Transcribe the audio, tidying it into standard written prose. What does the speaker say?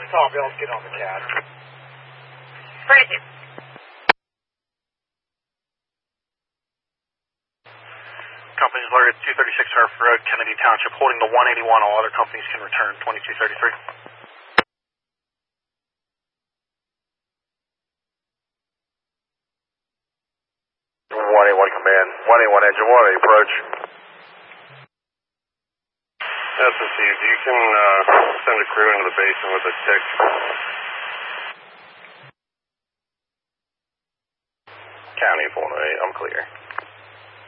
Copy, I'll get on the CAD. Crazy. Companies alerted 236 Harf Road, Kennedy Township, holding the 181. All other companies can return 2233. 181 command. 181 engine 1, approach. That's received. You can send a crew into the basin with a tick. County 408, I'm clear.